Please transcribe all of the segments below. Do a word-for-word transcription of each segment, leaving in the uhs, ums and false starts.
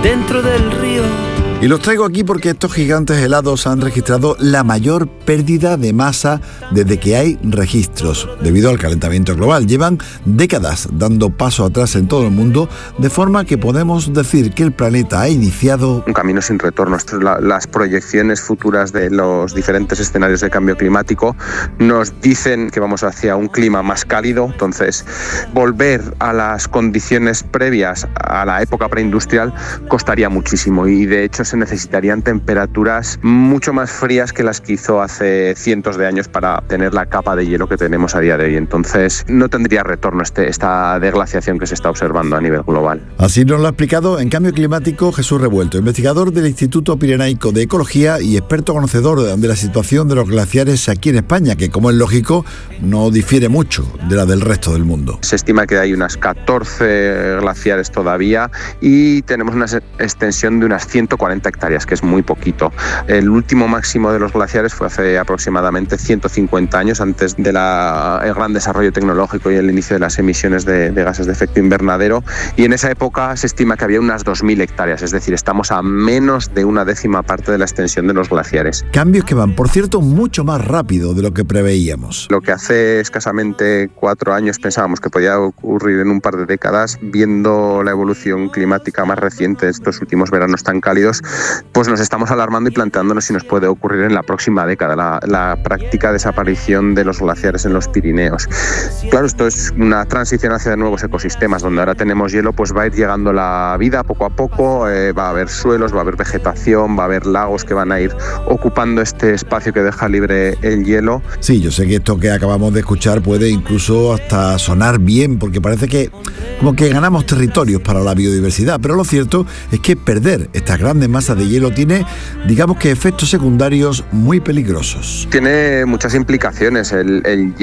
dentro del río. Y los traigo aquí porque estos gigantes helados han registrado la mayor pérdida de masa desde que hay registros, debido al calentamiento global. Llevan décadas dando paso atrás en todo el mundo, de forma que podemos decir que el planeta ha iniciado un camino sin retorno. Las proyecciones futuras de los diferentes escenarios de cambio climático nos dicen que vamos hacia un clima más cálido, entonces volver a las condiciones previas a la época preindustrial costaría muchísimo y de hecho se necesitarían temperaturas mucho más frías que las que hizo hace cientos de años para tener la capa de hielo que tenemos a día de hoy. Entonces no tendría retorno este, esta deglaciación que se está observando a nivel global. Así nos lo ha explicado en Cambio Climático Jesús Revuelto, investigador del Instituto Pirenaico de Ecología y experto conocedor de la situación de los glaciares aquí en España, que como es lógico no difiere mucho de la del resto del mundo. Se estima que hay unas catorce glaciares todavía y tenemos una extensión de unas ciento cuarenta hectáreas, que es muy poquito. El último máximo de los glaciares fue hace aproximadamente ciento cincuenta años, antes del gran desarrollo tecnológico y el inicio de las emisiones de, de gases de efecto invernadero, y en esa época se estima que había unas dos mil hectáreas, es decir, estamos a menos de una décima parte de la extensión de los glaciares. Cambios que van, por cierto, mucho más rápido de lo que preveíamos. Lo que hace escasamente cuatro años pensábamos que podía ocurrir en un par de décadas, viendo la evolución climática más reciente de estos últimos veranos tan cálidos, pues nos estamos alarmando y planteándonos si nos puede ocurrir en la próxima década, la, la práctica desaparición de los glaciares en los Pirineos. Claro, esto es una transición hacia nuevos ecosistemas, donde ahora tenemos hielo, pues va a ir llegando la vida poco a poco, eh, va a haber suelos, va a haber vegetación, va a haber lagos que van a ir ocupando este espacio que deja libre el hielo. Sí, yo sé que esto que acabamos de escuchar puede incluso hasta sonar bien, porque parece que como que ganamos territorios para la biodiversidad, pero lo cierto es que perder estas grandes masas de hielo tiene, digamos que, efectos secundarios muy peligrosos. Tiene muchas implicaciones. El, el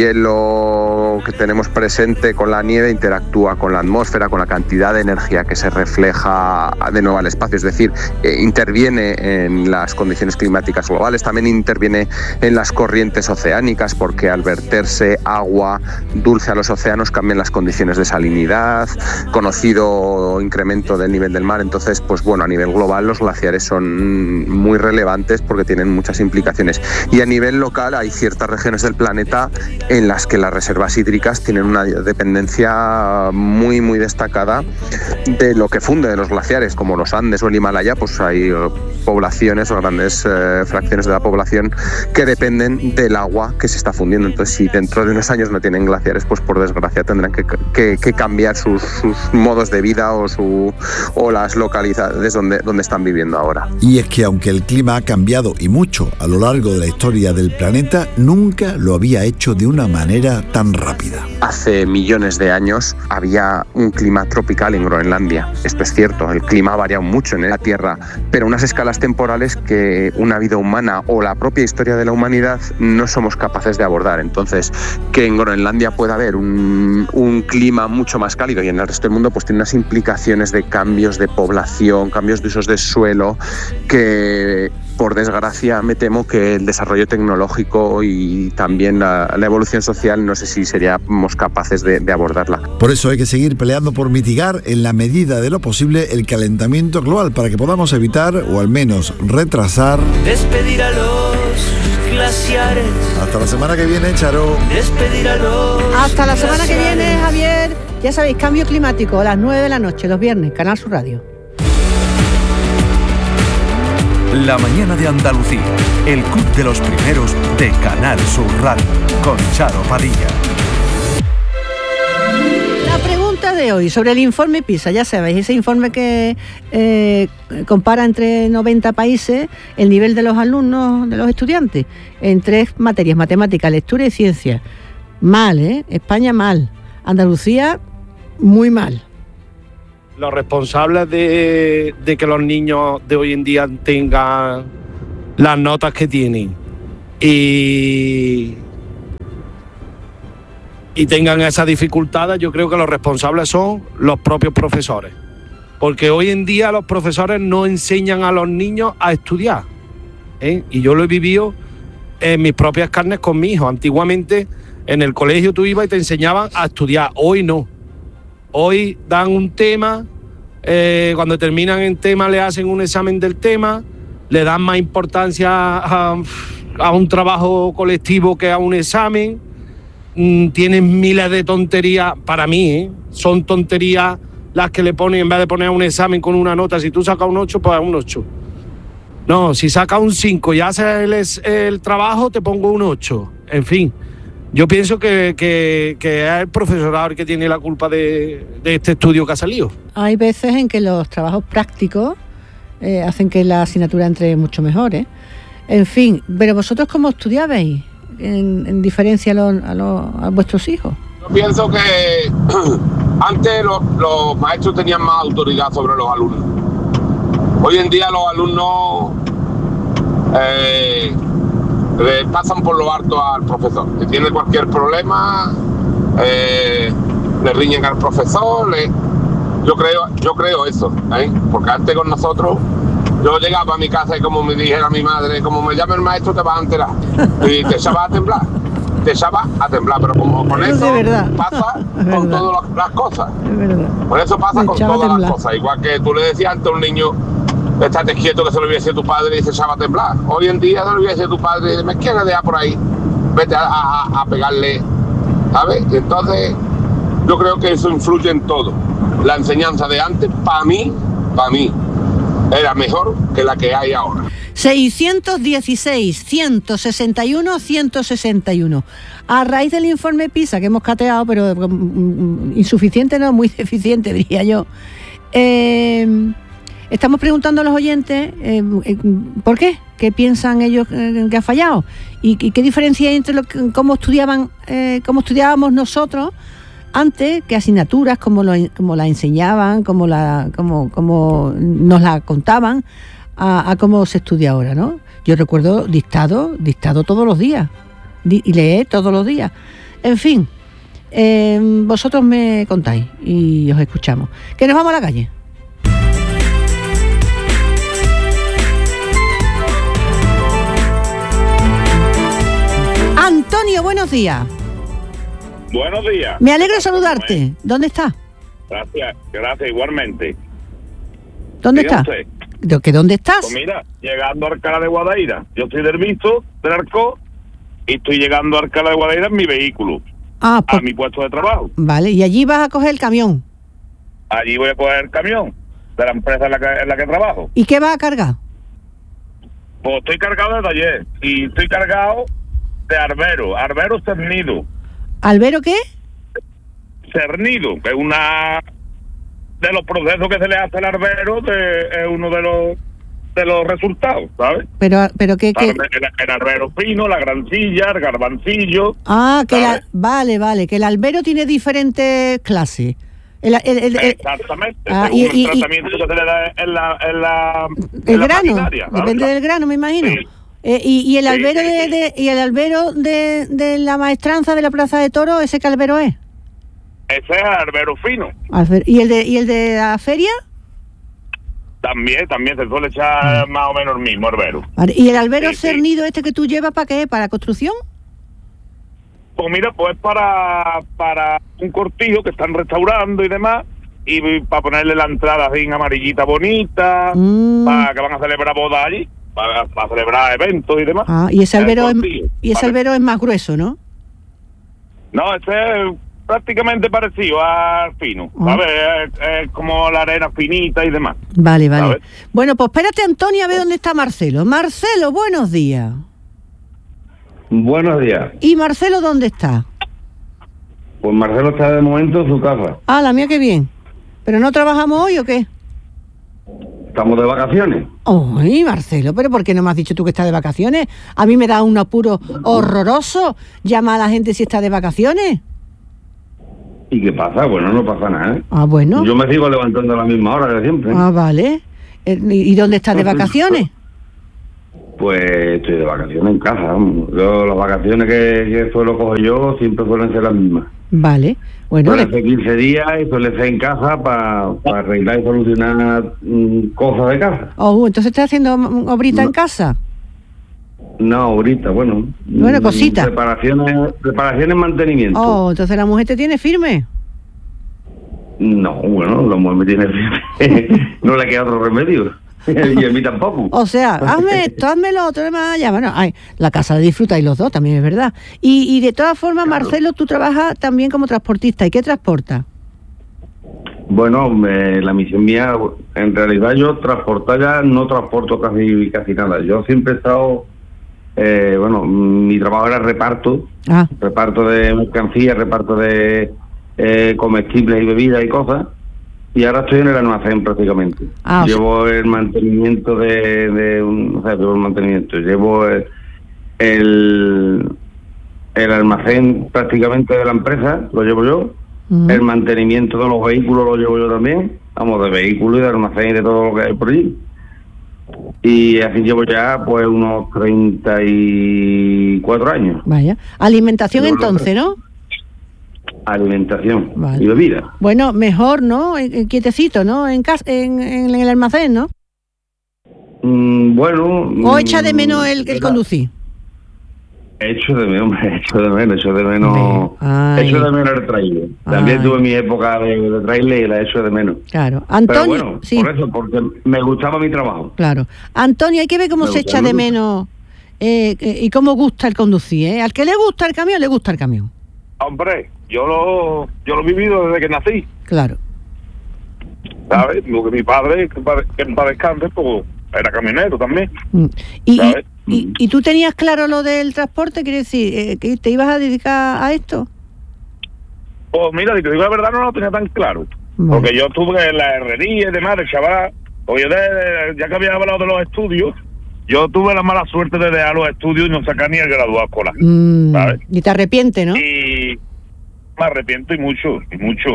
hielo que tenemos presente con la nieve interactúa con la atmósfera, con la cantidad de energía que se refleja de nuevo al espacio, es decir, eh, interviene en las condiciones climáticas globales, también interviene en las corrientes oceánicas, porque al verterse agua dulce a los océanos cambian las condiciones de salinidad, conocido incremento del nivel del mar. Entonces, pues bueno, a nivel global los glaciares son muy relevantes porque tienen muchas implicaciones. Y a nivel local hay ciertas regiones del planeta en las que las reservas hídricas tienen una dependencia muy muy destacada de lo que funde de los glaciares, como los Andes o el Himalaya. Pues hay poblaciones o grandes eh, fracciones de la población que dependen del agua que se está fundiendo. Entonces, si dentro de unos años no tienen glaciares, pues por desgracia tendrán que, que, que cambiar sus, sus modos de vida o, su, o las localidades donde, donde están viviendo ahora. Y es que aunque el clima ha cambiado y mucho a lo largo de la historia del planeta, nunca lo había hecho de una manera tan rápida. Hace millones de años había un clima tropical en Groenlandia. Esto es cierto, el clima ha variado mucho en la Tierra, pero unas escalas temporales que una vida humana o la propia historia de la humanidad no somos capaces de abordar. Entonces, que en Groenlandia pueda haber un, un clima mucho más cálido y en el resto del mundo, pues tiene unas implicaciones de cambios de población, cambios de usos de suelo, que por desgracia me temo que el desarrollo tecnológico y también la, la evolución social no sé si seríamos capaces de, de abordarla. Por eso hay que seguir peleando por mitigar en la medida de lo posible el calentamiento global, para que podamos evitar o al menos retrasar Despedir a los glaciares. Hasta la semana que viene, Charo. Despedir a los Hasta la semana que glaciares. viene, Javier. Ya sabéis, Cambio Climático a las nueve de la noche, los viernes, Canal Sur Radio. La mañana de Andalucía, el club de los primeros de Canal Sur Radio, con Charo Padilla. La pregunta de hoy sobre el informe PISA, ya sabéis, ese informe que eh, compara entre noventa países el nivel de los alumnos, de los estudiantes, en tres materias: matemática, lectura y ciencia. Mal, ¿eh? España mal. Andalucía muy mal. Los responsables de, de que los niños de hoy en día tengan las notas que tienen y, y tengan esas dificultades, yo creo que los responsables son los propios profesores. Porque hoy en día los profesores no enseñan a los niños a estudiar, ¿eh? Y yo lo he vivido en mis propias carnes con mi hijo. Antiguamente en el colegio tú ibas y te enseñaban a estudiar, hoy no. Hoy dan un tema eh, cuando terminan en tema le hacen un examen del tema, le dan más importancia a, a un trabajo colectivo que a un examen, mm, tienen miles de tonterías, para mí, ¿eh? Son tonterías las que le ponen, en vez de poner un examen con una nota, si tú sacas un ocho, pues un ocho. No, si sacas un cinco y haces el, el trabajo, te pongo un ocho. En fin, yo pienso que, que, que es el profesorado el que tiene la culpa de, de este estudio que ha salido. Hay veces en que los trabajos prácticos eh, hacen que la asignatura entre mucho mejor, ¿eh? En fin, pero vosotros ¿cómo estudiabais en, en diferencia a, los, a, los, a vuestros hijos? Yo pienso que antes los, los maestros tenían más autoridad sobre los alumnos. Hoy en día los alumnos eh, le pasan por lo alto al profesor. Si tiene cualquier problema, eh, le riñen al profesor. Le, yo creo yo creo eso, ¿eh? Porque antes con nosotros, yo llegaba a mi casa y como me dijera mi madre, como me llame el maestro te vas a enterar. Y te echaba a temblar. Te echaba a temblar, pero como con eso, eso pasa con todas las cosas. Por eso pasa con todas las cosas. Igual que tú le decías antes a un niño, estate quieto que se lo voy a decir a tu padre y se echaba a temblar. Hoy en día se lo voy a decir a tu padre y me quieres dejar por ahí, vete a, a, a pegarle, ¿sabes? Entonces, yo creo que eso influye en todo. La enseñanza de antes, para mí, para mí, era mejor que la que hay ahora. seiscientos dieciséis, ciento sesenta y uno, ciento sesenta y uno. A raíz del informe PISA que hemos cateado, pero um, insuficiente, no, muy deficiente, diría yo, eh, estamos preguntando a los oyentes eh, eh, ¿por qué? ¿Qué piensan ellos eh, que ha fallado? ¿Y, y qué diferencia hay entre lo que, cómo estudiaban, eh, cómo estudiábamos nosotros antes, qué asignaturas, cómo, lo, cómo la enseñaban, cómo, la, cómo, cómo nos la contaban, a, a cómo se estudia ahora, ¿no? Yo recuerdo dictado, dictado todos los días, di, y leer todos los días. En fin, eh, vosotros me contáis y os escuchamos. Que nos vamos a la calle. Antonio, buenos días. Buenos días. Me alegro de saludarte. ¿Dónde está? Gracias, gracias, igualmente. ¿Dónde está? ¿Que dónde estás? Pues mira, llegando a Alcalá de Guadaira. Yo soy del Visto, del Arco, y estoy llegando a Alcalá de Guadaira en mi vehículo, ah, pues, a mi puesto de trabajo. Vale, y allí vas a coger el camión. Allí voy a coger el camión de la empresa en la que, en la que trabajo. ¿Y qué vas a cargar? Pues estoy cargado de taller, y estoy cargado de arbero, arbero cernido. ¿Albero qué? Cernido, que es una de los procesos que se le hace al arbero, de, es uno de los de los resultados, ¿sabes? Pero, pero qué, qué... El, el arbero fino, la grancilla, el garbancillo. Ah, que la, vale, vale, que el albero tiene diferentes clases. El, el, el, el, Exactamente, ah, y, y, y, el tratamiento que se le da en la en la, el en la grano, maquinaria, depende del grano, me imagino. Sí. Eh, y, y el sí, albero sí, de, sí. de y el albero de, de la maestranza de la Plaza de Toros, ¿ese qué albero es? Ese es arbero fino. ¿Y el de y el de la feria? También, también se suele echar mm. más o menos el mismo arbero. Vale. ¿Y el albero sí, cernido sí. este que tú llevas para qué? ¿Para construcción? Pues mira, pues para para un cortijo que están restaurando y demás, y para ponerle la entrada así en amarillita bonita, mm. para que van a celebrar bodas allí, para, para celebrar eventos y demás. Ah, y ese albero es, y ese albero es más grueso, ¿no? No, ese es prácticamente parecido al fino, ah. ¿sabes? Es, es como la arena finita y demás. Vale, vale. ¿sabes? Bueno, pues espérate, Antonio, a ver dónde está Marcelo. Marcelo, buenos días. Buenos días. ¿Y Marcelo dónde está? Pues Marcelo está de momento en su casa. Ah, la mía, qué bien. ¿Pero no trabajamos hoy o qué? Estamos de vacaciones. Ay, Marcelo, ¿pero por qué no me has dicho tú que estás de vacaciones? A mí me da un apuro horroroso. Llama a la gente si está de vacaciones. ¿Y qué pasa? Bueno, no pasa nada, ¿eh? Ah, bueno. Yo me sigo levantando a la misma hora de siempre. Ah, vale. ¿Y dónde estás de vacaciones? Pues estoy de vacaciones en casa. Vamos. Yo, las vacaciones que, que suelo coger yo siempre suelen ser las mismas. Vale. Bueno, suelen ser quince días y suele ser en casa para pa arreglar y solucionar mm, cosas de casa. Oh, entonces estás haciendo obrita no. en casa. No, ahorita, bueno. Bueno, cositas. Reparaciones, reparaciones, mantenimiento. Oh, entonces la mujer te tiene firme. No, bueno, la mujer me tiene no le queda otro remedio. Y a mí tampoco. O sea, hazme esto, hazme lo otro, demás allá. Bueno, ay, la casa la disfrutáis los dos, también es verdad. Y, y de todas formas, claro. Marcelo, tú trabajas también como transportista. ¿Y qué transportas? Bueno, eh, la misión mía, en realidad yo transportar ya no transporto casi casi nada. Yo siempre he estado, eh, bueno, mi trabajo era reparto, ah. reparto de mercancías, reparto de eh, comestibles y bebidas y cosas. Y ahora estoy en el almacén prácticamente. Ah, llevo el mantenimiento de, de un, o sea, llevo el mantenimiento, llevo el, el, el almacén prácticamente de la empresa, lo llevo yo. Uh-huh. El mantenimiento de los vehículos lo llevo yo también, vamos, de vehículos y de almacén y de todo lo que hay por allí. Y así llevo ya pues unos treinta y cuatro años. Vaya, alimentación llevo entonces, ¿no? Alimentación, vale. Y bebida. Bueno, mejor, ¿no? Quietecito, ¿no? En casa, en, en el almacén, ¿no? Mm, bueno. ¿O echa de menos el, el conducir? Echo de menos, echo de menos, echo de menos. Ay. Echo de menos el trailer. También Ay. tuve mi época de, de trailer y la echo de menos. Claro. Antonio, pero bueno, sí. por eso, porque me gustaba mi trabajo. Claro. Antonio, hay que ver cómo me se echa de menos eh, y cómo gusta el conducir, ¿eh? Al que le gusta el camión, le gusta el camión. Hombre, yo lo yo lo he vivido desde que nací. Claro. ¿Sabes? Porque mi padre, que en paz descanse, pues era camionero también. Mm. ¿Y, y, y, ¿Y tú tenías claro lo del transporte? ¿Quiere decir eh, que te ibas a dedicar a esto? Pues mira, si te digo la verdad, no lo tenía tan claro. Bueno. Porque yo estuve en la herrería y demás, de chaval. Porque yo, de, de, ya que había hablado de los estudios, yo tuve la mala suerte de dejar los estudios y no sacar ni el graduado escolar. Mm, ¿sabes? Y te arrepientes, ¿no? Y me arrepiento y mucho, y mucho.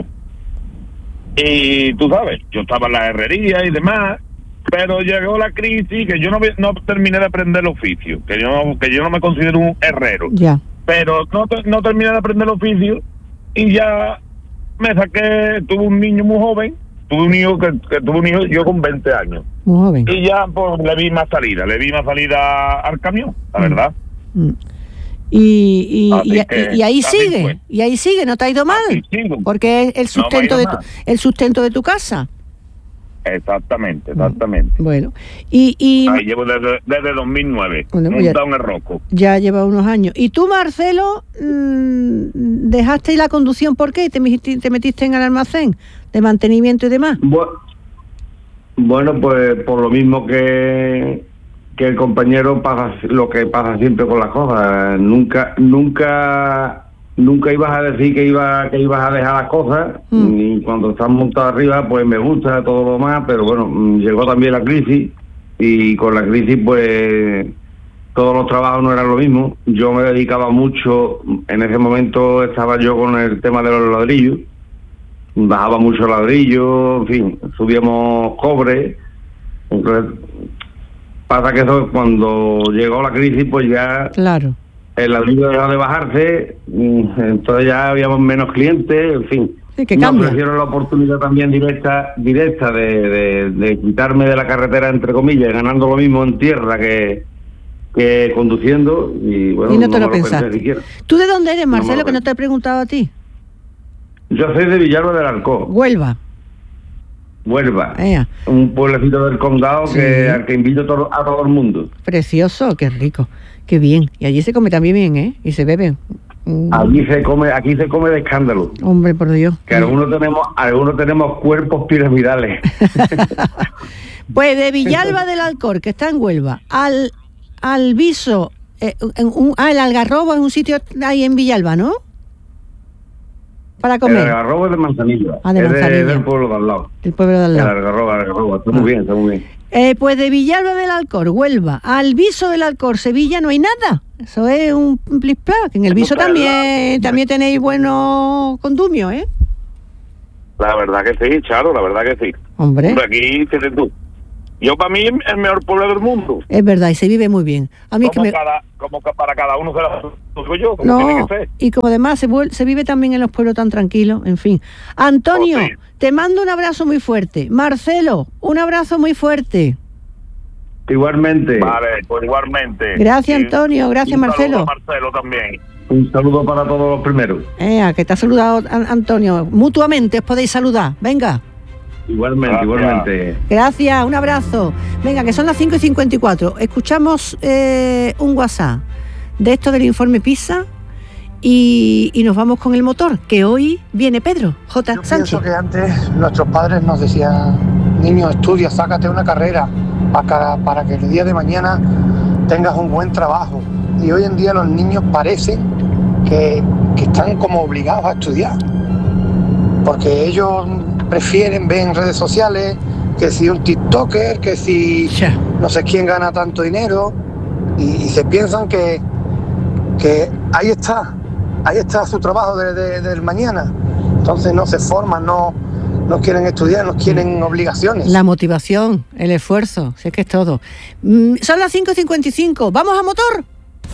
Y tú sabes, yo estaba en la herrería y demás, pero llegó la crisis que yo no, no terminé de aprender el oficio, que yo, que yo no me considero un herrero. Ya. Pero no, no terminé de aprender el oficio y ya me saqué, tuve un niño muy joven, tuve un hijo que, que tuve un hijo yo con veinte años. Muy joven. Y ya pues le vi más salida, le vi más salida al camión, la mm. verdad. Mm. Y, y, y, que, y ahí sigue, fue. y ahí sigue, no te ha ido mal, porque es el sustento no de tu, el sustento de tu casa. Exactamente, exactamente. Bueno, y, y ahí llevo desde, desde dos mil nueve, bueno, montado en el Roco. Ya lleva unos años. Y tú, Marcelo, mmm, dejaste la conducción, ¿por qué? ¿Te metiste, te metiste en el almacén de mantenimiento y demás? Bueno, bueno pues por lo mismo que que el compañero pasa lo que pasa siempre con las cosas. Nunca, nunca, nunca ibas a decir que iba, que ibas a dejar las cosas. Mm. Y cuando estás montado arriba, pues me gusta todo lo más, pero bueno, llegó también la crisis y con la crisis, pues todos los trabajos no eran lo mismo. Yo me dedicaba mucho, en ese momento estaba yo con el tema de los ladrillos, bajaba mucho ladrillo, en fin, subíamos cobre. Entonces, pasa que eso, cuando llegó la crisis, pues ya claro. el ladrillo dejó de bajarse, entonces ya habíamos menos clientes, en fin. Sí, que me cambia. ofrecieron la oportunidad también directa directa de, de, de quitarme de la carretera, entre comillas, ganando lo mismo en tierra que, que conduciendo, y bueno, y no te no lo me pensaste. Lo pensé siquiera. ¿Tú de dónde eres, Marcelo, no que no te he preguntado a ti? Yo soy de Villalba del Arcó. Huelva. Huelva, Ea. un pueblecito del condado sí. que al que invito a todo, a todo el mundo. Precioso, qué rico, qué bien. Y allí se come también bien, ¿eh? Y se bebe. Mm. Allí se come, aquí se come de escándalo. Hombre, por Dios. Que algunos tenemos, algunos tenemos cuerpos piramidales. Pues de Villalba del Alcor, que está en Huelva, al al Viso, eh, en un, ah, el Algarrobo es un sitio ahí en Villalba, ¿no? Para comer. El Algarrobo es de Manzanillo. Ah, de es Manzanillo. De, del pueblo de al lado. El pueblo de al lado. El Algarrobo, el Algarrobo. Está ah. muy bien, está muy bien. Eh, pues de Villalba del Alcor, Huelva, al Viso del Alcor, Sevilla, no hay nada. Eso es un plis-plas. Que en el Viso también, también tenéis buenos condumios, ¿eh? La verdad que sí, Charo, la verdad que sí. Hombre. Hombre, aquí tienes tú. Yo, para mí, es el mejor pueblo del mundo. Es verdad, y se vive muy bien. A mí como, que me... cada, como que para cada uno se lo soy yo, como no, tiene que ser. Y como además se, vuel- se vive también en los pueblos tan tranquilos, en fin. Antonio, oh, sí. te mando un abrazo muy fuerte. Marcelo, un abrazo muy fuerte. Igualmente. Vale, pues igualmente. Gracias, Antonio. Gracias, y Marcelo. Marcelo también. Un saludo para todos los primeros. Eh, que te ha saludado Antonio. Mutuamente os podéis saludar. Venga. Igualmente, Gracias. igualmente. Gracias, un abrazo. Venga, que son las cinco y cincuenta y cuatro. Escuchamos eh, un WhatsApp de esto del informe PISA y, y nos vamos con el motor, que hoy viene Pedro J. Yo Sánchez. pienso que antes nuestros padres nos decían, niño, estudia, sácate una carrera para, para que el día de mañana tengas un buen trabajo. Y hoy en día los niños parecen que, que están como obligados a estudiar, porque ellos prefieren ver en redes sociales que si un TikToker, que si no sé quién gana tanto dinero, y, y se piensan que, que ahí está, ahí está su trabajo de, de, del mañana. Entonces no se forman, no, no quieren estudiar, no quieren obligaciones. La motivación, el esfuerzo, si es que es todo. Mm, son las cinco y cincuenta y cinco, ¿vamos a motor?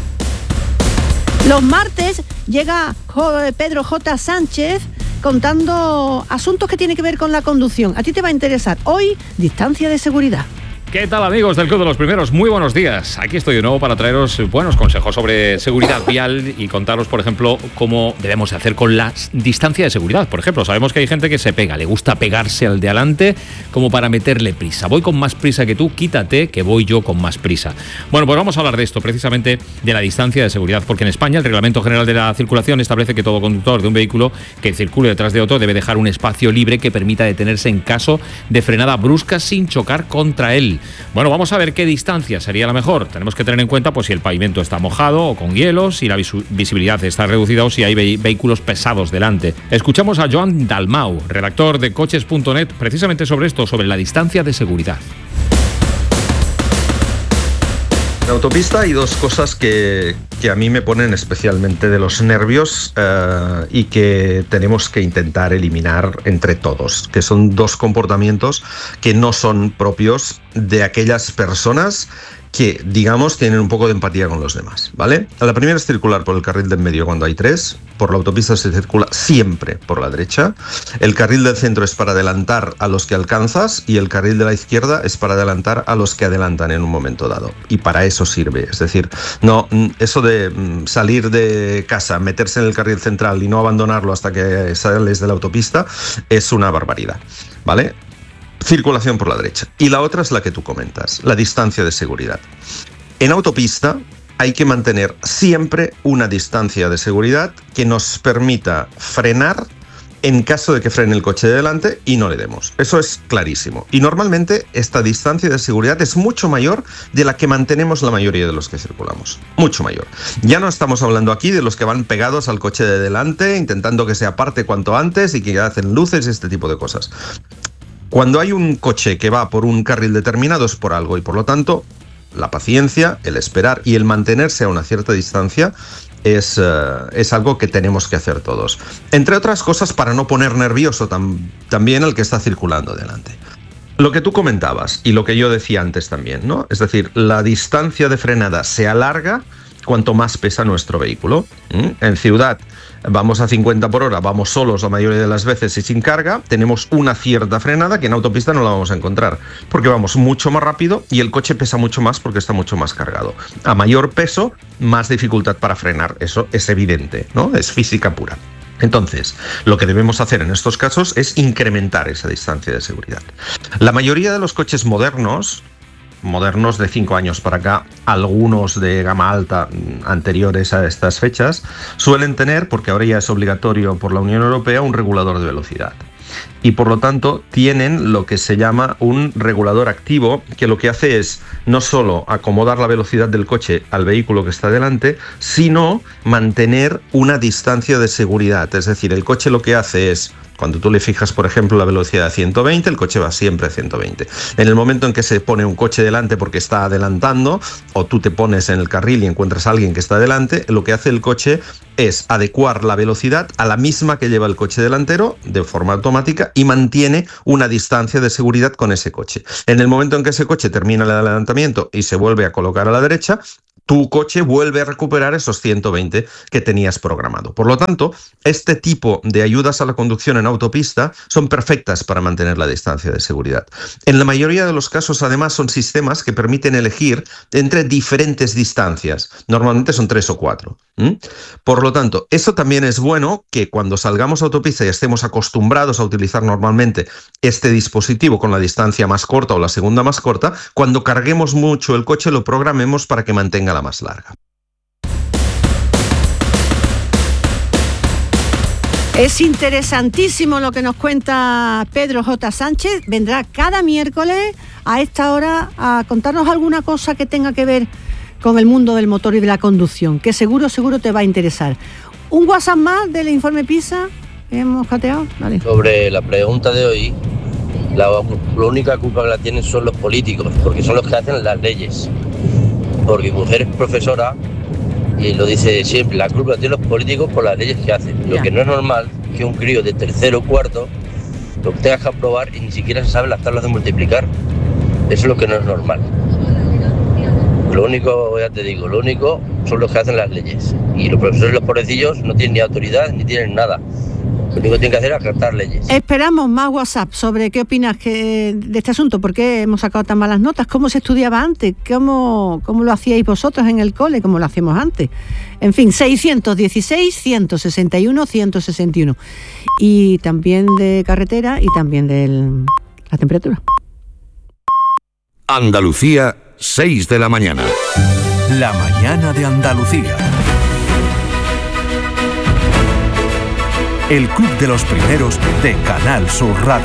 Los martes llega Pedro J. Sánchez contando asuntos que tienen que ver con la conducción. A ti te va a interesar. Hoy, distancia de seguridad. ¿Qué tal, amigos del Club de los Primeros? Muy buenos días. Aquí estoy de nuevo para traeros buenos consejos sobre seguridad vial y contaros, por ejemplo, cómo debemos hacer con la distancia de seguridad. Por ejemplo, sabemos que hay gente que se pega, le gusta pegarse al de adelante como para meterle prisa. Voy con más prisa que tú, quítate que voy yo con más prisa. Bueno, pues vamos a hablar de esto, precisamente de la distancia de seguridad, porque en España el Reglamento General de la Circulación establece que todo conductor de un vehículo que circule detrás de otro debe dejar un espacio libre que permita detenerse en caso de frenada brusca sin chocar contra él. Bueno, vamos a ver qué distancia sería la mejor. Tenemos que tener en cuenta pues si el pavimento está mojado o con hielo, si la visu- visibilidad está reducida o si hay ve- vehículos pesados delante. Escuchamos a Joan Dalmau, redactor de coches punto net, precisamente sobre esto, sobre la distancia de seguridad. En autopista hay dos cosas que, que a mí me ponen especialmente de los nervios eh, y que tenemos que intentar eliminar entre todos, que son dos comportamientos que no son propios de aquellas personas que, digamos, tienen un poco de empatía con los demás, ¿vale? La primera es circular por el carril del medio cuando hay tres. Por la autopista se circula siempre por la derecha. El carril del centro es para adelantar a los que alcanzas y el carril de la izquierda es para adelantar a los que adelantan en un momento dado. Y para eso sirve. Es decir, no, eso de salir de casa, meterse en el carril central y no abandonarlo hasta que sales de la autopista es una barbaridad, ¿vale? Circulación por la derecha. Y la otra es la que tú comentas, la distancia de seguridad. En autopista hay que mantener siempre una distancia de seguridad que nos permita frenar en caso de que frene el coche de delante y no le demos. Eso es clarísimo. Y normalmente esta distancia de seguridad es mucho mayor de la que mantenemos la mayoría de los que circulamos. Mucho mayor. Ya no estamos hablando aquí de los que van pegados al coche de delante, intentando que se aparte cuanto antes y que hacen luces y este tipo de cosas. Cuando hay un coche que va por un carril determinado es por algo y por lo tanto la paciencia, el esperar y el mantenerse a una cierta distancia es, uh, es algo que tenemos que hacer todos. Entre otras cosas para no poner nervioso tam- también al que está circulando delante. Lo que tú comentabas y lo que yo decía antes también, ¿no? Es decir, la distancia de frenada se alarga cuanto más pesa nuestro vehículo. ¿Mm? En ciudad vamos a cincuenta por hora, vamos solos la mayoría de las veces y sin carga, tenemos una cierta frenada que en autopista no la vamos a encontrar, porque vamos mucho más rápido y el coche pesa mucho más porque está mucho más cargado. A mayor peso, más dificultad para frenar, eso es evidente, ¿no? Es física pura. Entonces, lo que debemos hacer en estos casos es incrementar esa distancia de seguridad. La mayoría de los coches modernos, modernos de cinco años para acá, algunos de gama alta anteriores a estas fechas, suelen tener, porque ahora ya es obligatorio por la Unión Europea, un regulador de velocidad. Y por lo tanto tienen lo que se llama un regulador activo, que lo que hace es no solo acomodar la velocidad del coche al vehículo que está delante, sino mantener una distancia de seguridad. Es decir, el coche lo que hace es, cuando tú le fijas, por ejemplo, la velocidad a ciento veinte, el coche va siempre a ciento veinte. En el momento en que se pone un coche delante porque está adelantando, o tú te pones en el carril y encuentras a alguien que está delante, lo que hace el coche es adecuar la velocidad a la misma que lleva el coche delantero de forma automática y mantiene una distancia de seguridad con ese coche. En el momento en que ese coche termina el adelantamiento y se vuelve a colocar a la derecha, tu coche vuelve a recuperar esos ciento veinte que tenías programado. Por lo tanto, este tipo de ayudas a la conducción en autopista son perfectas para mantener la distancia de seguridad. En la mayoría de los casos, además, son sistemas que permiten elegir entre diferentes distancias. Normalmente son tres o cuatro. ¿Mm? Por lo tanto, esto también es bueno, que cuando salgamos a autopista y estemos acostumbrados a utilizar normalmente este dispositivo con la distancia más corta o la segunda más corta, cuando carguemos mucho el coche lo programemos para que mantenga la más larga. Es interesantísimo lo que nos cuenta Pedro J. Sánchez. Vendrá cada miércoles a esta hora a contarnos alguna cosa que tenga que ver con el mundo del motor y de la conducción, que seguro, seguro te va a interesar. Un WhatsApp más del informe PISA que hemos cateado. Vale. Sobre la pregunta de hoy, la, la única culpa que la tienen son los políticos, porque son los que hacen las leyes. Porque mi mujer es profesora y lo dice siempre, la culpa la tienen los políticos por las leyes que hacen. Lo Ya. que no es normal que un crío de tercero o cuarto lo tengas que aprobar y ni siquiera se sabe las tablas de multiplicar. Eso es lo que no es normal. Lo único, ya te digo, lo único son los que hacen las leyes. Y los profesores, los pobrecillos, no tienen ni autoridad ni tienen nada. Lo único que tienen que hacer es acatar leyes. Esperamos más WhatsApp sobre qué opinas que, de este asunto, por qué hemos sacado tan malas notas, cómo se estudiaba antes, cómo, cómo lo hacíais vosotros en el cole, cómo lo hacíamos antes. En fin, seiscientos dieciséis, ciento sesenta y uno, ciento sesenta y uno. Y también de carretera y también de la temperatura. Andalucía, seis de la mañana. La mañana de Andalucía. El club de los primeros de Canal Sur Radio.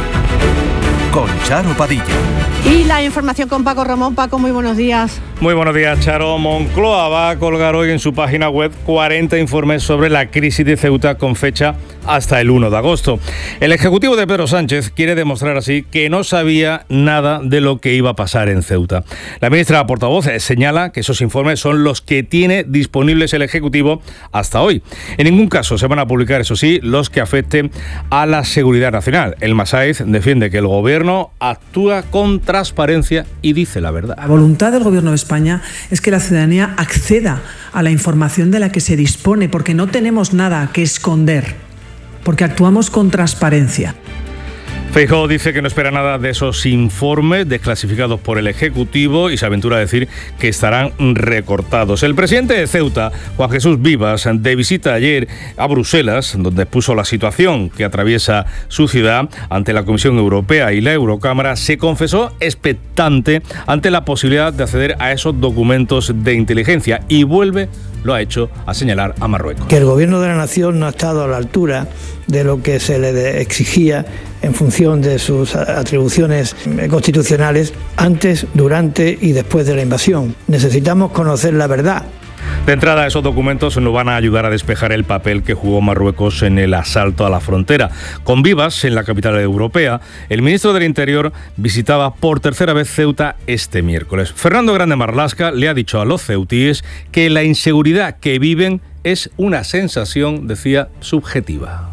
Con Charo Padilla. Y la información con Paco Ramón. Paco, muy buenos días. Muy buenos días, Charo. Moncloa va a colgar hoy en su página web cuarenta informes sobre la crisis de Ceuta con fecha hasta el uno de agosto. El ejecutivo de Pedro Sánchez quiere demostrar así que no sabía nada de lo que iba a pasar en Ceuta. La ministra portavoz señala que esos informes son los que tiene disponibles el ejecutivo hasta hoy. En ningún caso se van a publicar, eso sí, los que afecten a la seguridad nacional. El Masáez defiende que el gobierno actúa con transparencia y dice la verdad. La voluntad del gobierno de España es que la ciudadanía acceda a la información de la que se dispone, porque no tenemos nada que esconder, porque actuamos con transparencia. Feijóo dice que no espera nada de esos informes desclasificados por el Ejecutivo y se aventura a decir que estarán recortados. El presidente de Ceuta, Juan Jesús Vivas, de visita ayer a Bruselas, donde expuso la situación que atraviesa su ciudad ante la Comisión Europea y la Eurocámara, se confesó expectante ante la posibilidad de acceder a esos documentos de inteligencia y vuelve, lo ha hecho, a señalar a Marruecos. Que el gobierno de la nación no ha estado a la altura de lo que se le exigía en función de sus atribuciones constitucionales antes, durante y después de la invasión. Necesitamos conocer la verdad. De entrada, esos documentos nos van a ayudar a despejar el papel que jugó Marruecos en el asalto a la frontera. Con Vivas, en la capital europea, el ministro del Interior visitaba por tercera vez Ceuta este miércoles. Fernando Grande Marlaska le ha dicho a los ceutíes que la inseguridad que viven es una sensación, decía, subjetiva.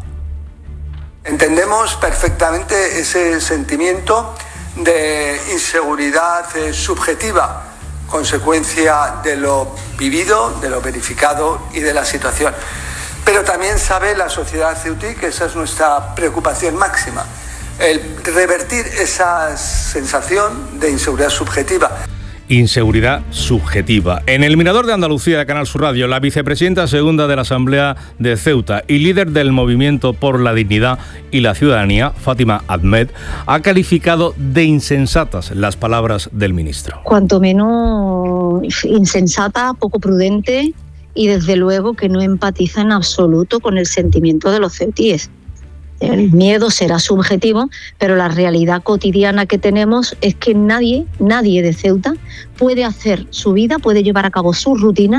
Entendemos perfectamente ese sentimiento de inseguridad eh, subjetiva, consecuencia de lo vivido, de lo verificado y de la situación. Pero también sabe la sociedad ceutí que esa es nuestra preocupación máxima, el revertir esa sensación de inseguridad subjetiva. Inseguridad subjetiva. En el Mirador de Andalucía de Canal Sur Radio, la vicepresidenta segunda de la Asamblea de Ceuta y líder del Movimiento por la Dignidad y la Ciudadanía, Fátima Ahmed, ha calificado de insensatas las palabras del ministro. Cuanto menos insensata, poco prudente y desde luego que no empatiza en absoluto con el sentimiento de los ceutíes. El miedo será subjetivo, pero la realidad cotidiana que tenemos es que nadie, nadie de Ceuta puede hacer su vida, puede llevar a cabo su rutina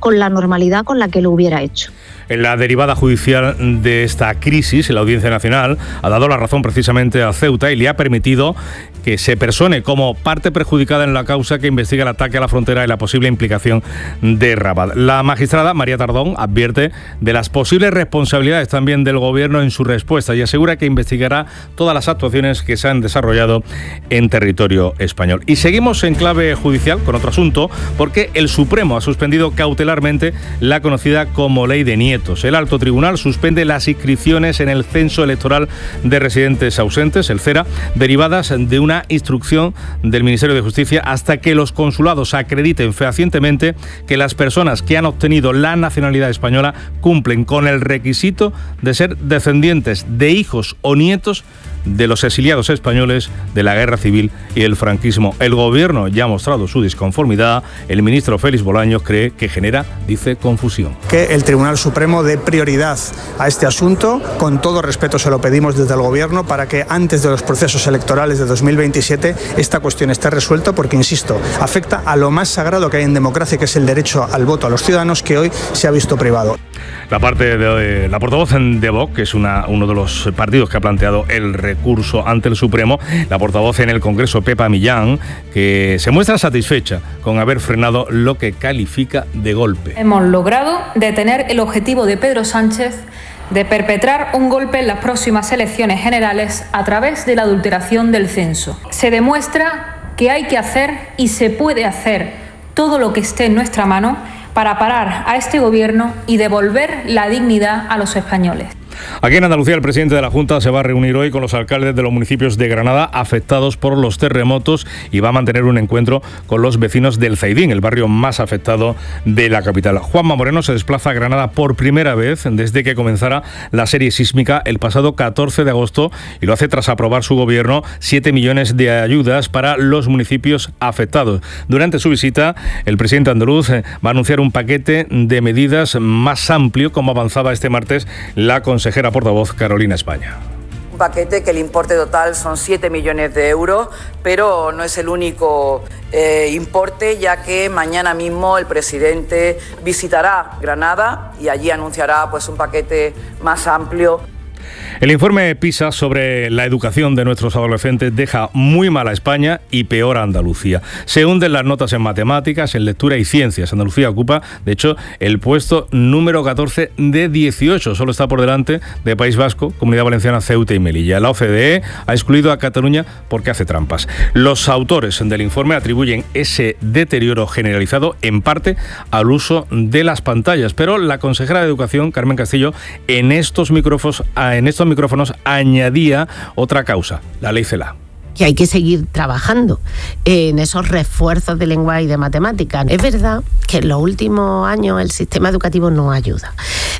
con la normalidad con la que lo hubiera hecho. En la derivada judicial de esta crisis, la Audiencia Nacional ha dado la razón precisamente a Ceuta y le ha permitido que se persone como parte perjudicada en la causa que investiga el ataque a la frontera y la posible implicación de Rabat. La magistrada María Tardón advierte de las posibles responsabilidades también del Gobierno en su respuesta y asegura que investigará todas las actuaciones que se han desarrollado en territorio español. Y seguimos en clave judicial con otro asunto, porque el Supremo ha suspendido cautelarmente la conocida como Ley de Nietos. El Alto Tribunal suspende las inscripciones en el Censo Electoral de Residentes Ausentes, el CERA, derivadas de una instrucción del Ministerio de Justicia hasta que los consulados acrediten fehacientemente que las personas que han obtenido la nacionalidad española cumplen con el requisito de ser descendientes de hijos o nietos de los exiliados españoles de la Guerra Civil y el franquismo. El Gobierno ya ha mostrado su disconformidad. El ministro Félix Bolaños cree que genera, dice, confusión. Que el Tribunal Supremo dé prioridad a este asunto. Con todo respeto se lo pedimos desde el Gobierno para que antes de los procesos electorales de dos mil veintisiete esta cuestión esté resuelta, porque, insisto, afecta a lo más sagrado que hay en democracia, que es el derecho al voto a los ciudadanos, que hoy se ha visto privado. La parte de la portavoz de Vox, que es una, uno de los partidos que ha planteado el recurso ante el Supremo, la portavoz en el Congreso, Pepa Millán, que se muestra satisfecha con haber frenado lo que califica de golpe. Hemos logrado detener el objetivo de Pedro Sánchez de perpetrar un golpe en las próximas elecciones generales a través de la adulteración del censo. Se demuestra que hay que hacer y se puede hacer todo lo que esté en nuestra mano para parar a este Gobierno y devolver la dignidad a los españoles. Aquí en Andalucía, el presidente de la Junta se va a reunir hoy con los alcaldes de los municipios de Granada afectados por los terremotos y va a mantener un encuentro con los vecinos del Zaidín, el barrio más afectado de la capital. Juanma Moreno se desplaza a Granada por primera vez desde que comenzara la serie sísmica el pasado catorce de agosto y lo hace tras aprobar su gobierno siete millones de ayudas para los municipios afectados. Durante su visita, el presidente andaluz va a anunciar un paquete de medidas más amplio, como avanzaba este martes la consejera consejera portavoz Carolina España. Un paquete que el importe total son siete millones de euros, pero no es el único eh, importe, ya que mañana mismo el presidente visitará Granada y allí anunciará pues un paquete más amplio. El informe PISA sobre la educación de nuestros adolescentes deja muy mal a España y peor a Andalucía. Se hunden las notas en matemáticas, en lectura y ciencias. Andalucía ocupa, de hecho, el puesto número catorce de dieciocho. Solo está por delante de País Vasco, Comunidad Valenciana, Ceuta y Melilla. La O C D E ha excluido a Cataluña porque hace trampas. Los autores del informe atribuyen ese deterioro generalizado en parte al uso de las pantallas, pero la consejera de Educación, Carmen Castillo, en estos micrófonos, en estos micrófonos añadía otra causa, la ley CELA. Que hay que seguir trabajando en esos refuerzos de lengua y de matemáticas. Es verdad que en los últimos años el sistema educativo no ayuda.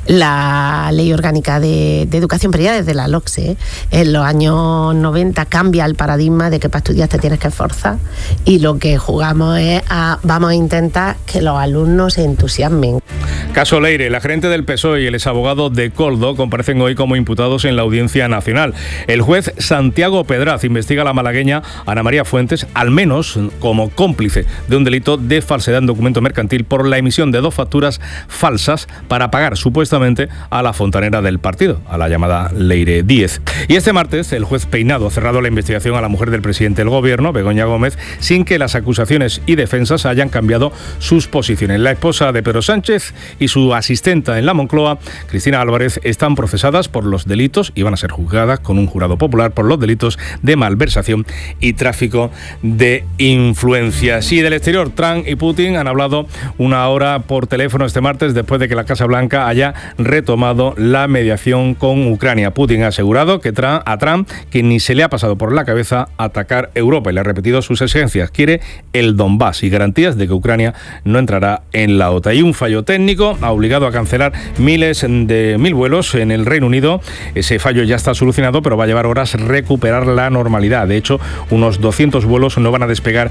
La Ley Orgánica de, de Educación, pero ya desde la LOCSE, ¿eh? en los años noventa cambia el paradigma de que para estudiar te tienes que esforzar y lo que jugamos es a, vamos a intentar que los alumnos se entusiasmen. Caso Leire, la gerente del P S O E y el exabogado de Coldo comparecen hoy como imputados en la Audiencia Nacional. El juez Santiago Pedraz investiga a la malagueña Ana María Fuentes, al menos como cómplice de un delito de falsedad en documento mercantil por la emisión de dos facturas falsas para pagar supuestamente a la fontanera del partido, a la llamada Leire Díez. Y este martes el juez Peinado ha cerrado la investigación a la mujer del presidente del gobierno, Begoña Gómez, sin que las acusaciones y defensas hayan cambiado sus posiciones. La esposa de Pedro Sánchez y su asistenta en la Moncloa, Cristina Álvarez, están procesadas por los delitos y van a ser juzgadas con un jurado popular por los delitos de malversación y tráfico de influencias. Y del exterior, Trump y Putin han hablado una hora por teléfono este martes después de que la Casa Blanca haya retomado la mediación con Ucrania. Putin ha asegurado que Trump, a Trump que ni se le ha pasado por la cabeza atacar Europa y le ha repetido sus exigencias. Quiere el Donbass y garantías de que Ucrania no entrará en la OTAN. Y un fallo técnico ha obligado a cancelar miles de mil vuelos en el Reino Unido. Ese fallo ya está solucionado, pero va a llevar horas recuperar la normalidad. De hecho, unos doscientos vuelos no van a despegar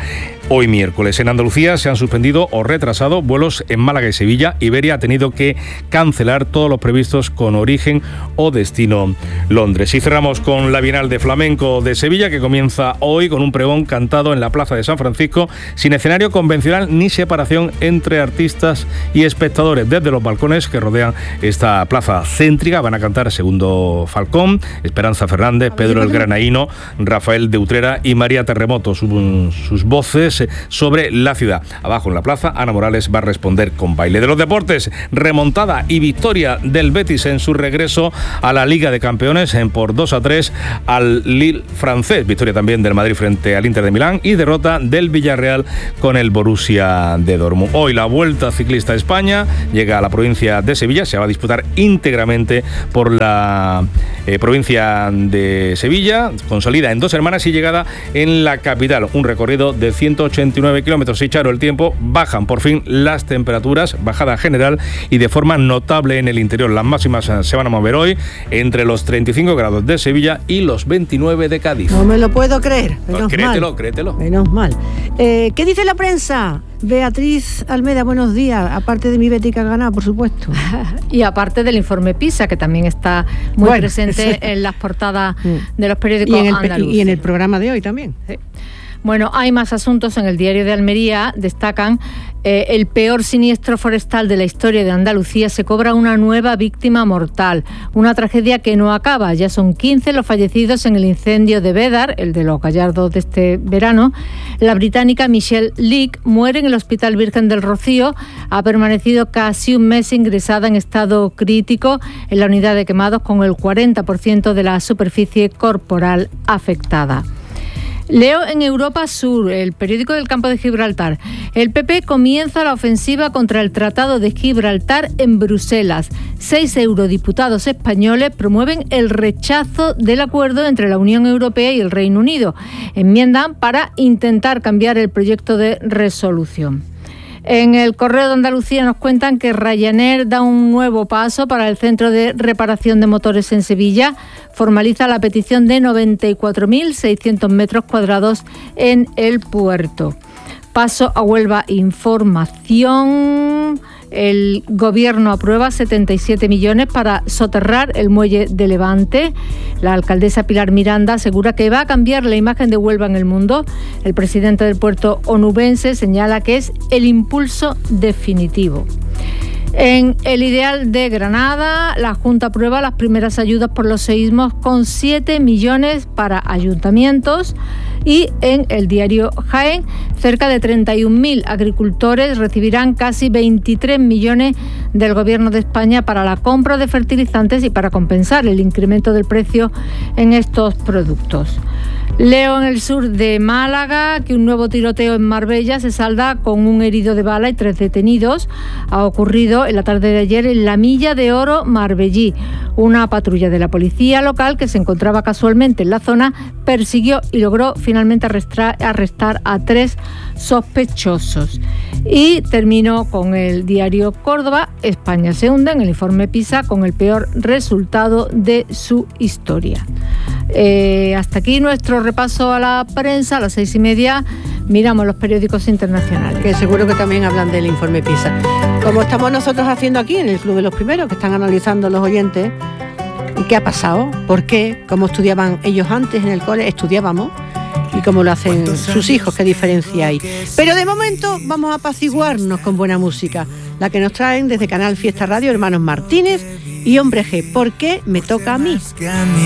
hoy miércoles. En Andalucía se han suspendido o retrasado vuelos en Málaga y Sevilla. Iberia ha tenido que cancelar todos los previstos con origen o destino Londres. Y cerramos con la Bienal de Flamenco de Sevilla, que comienza hoy con un pregón cantado en la Plaza de San Francisco, sin escenario convencional ni separación entre artistas y espectadores. Desde los balcones que rodean esta plaza céntrica van a cantar Segundo Falcón, Esperanza Fernández, Pedro el Granaíno, Rafael de Utrera y María Terremoto, sus, sus voces sobre la ciudad. Abajo en la plaza, Ana Morales va a responder con baile. De los deportes, remontada y victoria del Betis en su regreso a la Liga de Campeones en por dos a tres al Lille francés. Victoria también del Madrid frente al Inter de Milán y derrota del Villarreal con el Borussia de Dortmund. Hoy la Vuelta Ciclista a España llega a la provincia de Sevilla, se va a disputar íntegramente por la eh, provincia de Sevilla, con salida en Dos Hermanas y llegada en la capital. Un recorrido de ciento ochenta y nueve kilómetros. Y Charo, el tiempo, bajan por fin las temperaturas, bajada general y de forma notable en el interior. Las máximas se van a mover hoy entre los treinta y cinco grados de Sevilla y los veintinueve de Cádiz. No me lo puedo creer. Menos créetelo, mal. créetelo. Menos mal. Eh, ¿Qué dice la prensa? Beatriz Almeda, buenos días. Aparte de mi Betty que ha ganado, por supuesto. Y aparte del informe PISA, que también está muy bueno, presente sí. en las portadas de los periódicos y en, el, andaluces. y en el programa de hoy también. Sí. Bueno, hay más asuntos. En el Diario de Almería destacan eh, el peor siniestro forestal de la historia de Andalucía. Se cobra una nueva víctima mortal. Una tragedia que no acaba. Ya son quince los fallecidos en el incendio de Bédar, el de los Gallardos de este verano. La británica Michelle Leake muere en el Hospital Virgen del Rocío. Ha permanecido casi un mes ingresada en estado crítico en la unidad de quemados, con el cuarenta por ciento de la superficie corporal afectada. Leo en Europa Sur, el periódico del Campo de Gibraltar. El P P comienza la ofensiva contra el Tratado de Gibraltar en Bruselas. Seis eurodiputados españoles promueven el rechazo del acuerdo entre la Unión Europea y el Reino Unido. Enmiendan para intentar cambiar el proyecto de resolución. En el Correo de Andalucía nos cuentan que Ryanair da un nuevo paso para el centro de reparación de motores en Sevilla. Formaliza la petición de noventa y cuatro mil seiscientos metros cuadrados en el puerto. Paso a Huelva Información. El Gobierno aprueba setenta y siete millones para soterrar el muelle de Levante. La alcaldesa Pilar Miranda asegura que va a cambiar la imagen de Huelva en el mundo. El presidente del puerto onubense señala que es el impulso definitivo. En el Ideal de Granada, la Junta aprueba las primeras ayudas por los seísmos con siete millones para ayuntamientos. Y en el diario Jaén, cerca de treinta y un mil agricultores recibirán casi veintitrés millones del Gobierno de España para la compra de fertilizantes y para compensar el incremento del precio en estos productos. Leo en el sur de Málaga que un nuevo tiroteo en Marbella se salda con un herido de bala y tres detenidos. Ha ocurrido en la tarde de ayer en la Milla de Oro Marbellí. Una patrulla de la policía local que se encontraba casualmente en la zona persiguió y logró finalmente arrestar, arrestar a tres sospechosos. Y termino con el diario Córdoba. España se hunde en el informe PISA con el peor resultado de su historia. Eh, hasta aquí nuestro repaso a la prensa. A las seis y media miramos los periódicos internacionales, que seguro que también hablan del informe PISA, como estamos nosotros haciendo aquí en el Club de los Primeros, que están analizando los oyentes. ¿Y qué ha pasado? ¿Por qué? ¿Cómo estudiaban ellos antes en el cole? Estudiábamos. ¿Y cómo lo hacen sus hijos? ¿Qué diferencia hay? Pero de momento vamos a apaciguarnos con buena música, la que nos traen desde Canal Fiesta Radio hermanos Martínez y Hombre G. ¿Por qué me toca a mí?